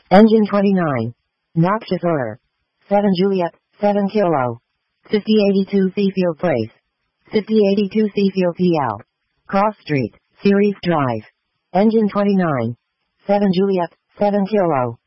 Engine 29. Noxious odor. 7 Juliet, 7 Kilo. 5082 Seafield Place. 5082 Seafield PL. Cross Street, Ceres Drive. Engine 29. 7 Juliet, 7 Kilo.